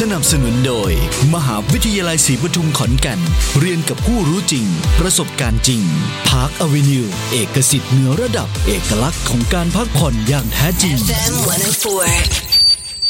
สนับสนุนโดยมหาวิทยาลัยศรีปทุมขอนแก่นเรียนกับผู้รู้จริงประสบการณ์จริงพาร์คอเวนิวเอกสิทธิ์เหนือระดับเอกลักษณ์ของการพักผ่อนอย่างแท้จริง FM 104